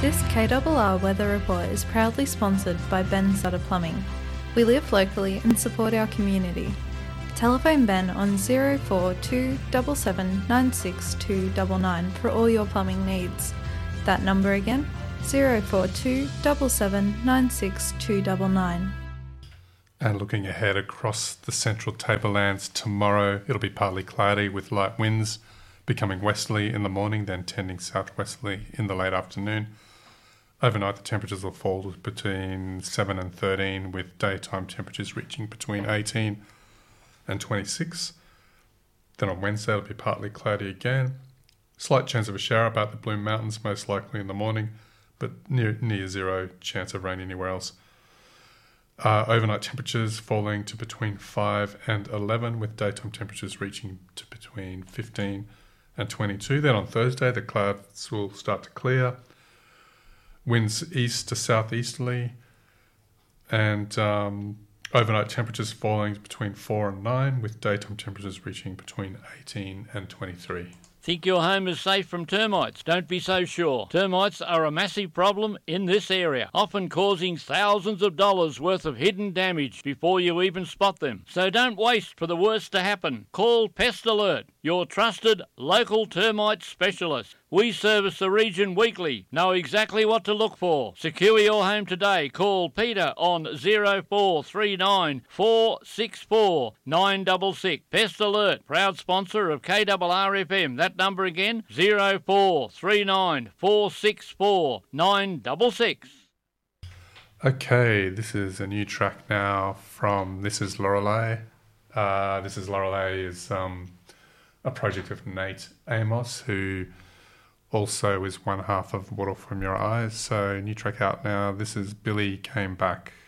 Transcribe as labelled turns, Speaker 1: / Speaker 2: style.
Speaker 1: This KRR weather report is proudly sponsored by Ben Sutter Plumbing. We live locally and support our community. Telephone Ben on 042 7796299 for all your plumbing needs. That number again, 042 7796299.
Speaker 2: And looking ahead across the central tablelands, tomorrow it'll be partly cloudy with light winds becoming westerly in the morning, then tending southwesterly in the late afternoon. Overnight, the temperatures will fall to between 7 and 13, with daytime temperatures reaching between 18 and 26. Then on Wednesday, it'll be partly cloudy again. Slight chance of a shower about the Bloom Mountains, most likely in the morning, but near zero chance of rain anywhere else. Overnight temperatures falling to between 5 and 11, with daytime temperatures reaching to between 15 and 22. Then on Thursday, the clouds will start to clear. Winds east to southeasterly, and overnight temperatures falling between 4 and 9, with daytime temperatures reaching between 18 and 23.
Speaker 3: Think your home is safe from termites? Don't be so sure. Termites are a massive problem in this area, often causing thousands of dollars worth of hidden damage before you even spot them. So don't waste for the worst to happen. Call Pest Alert, your trusted local termite specialist. We service the region weekly. Know exactly what to look for. Secure your home today. Call Peter on 0439 464 966. Pest Alert, proud sponsor of KRR-FM. That number again, 0439 464 966.
Speaker 2: Okay, this is a new track now from This Is Lorelei. This Is Lorelei is a project of Nate Amos, who also is one half of Water From Your Eyes. So new track out now. This is Billy Came Back.